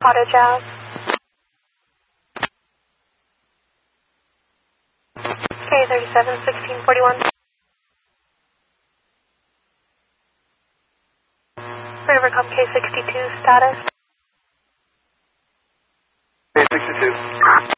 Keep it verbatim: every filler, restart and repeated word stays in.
Auto Jazz. K thirty-seven, sixteen forty-one. Rivercom K sixty-two, status. K sixty-two.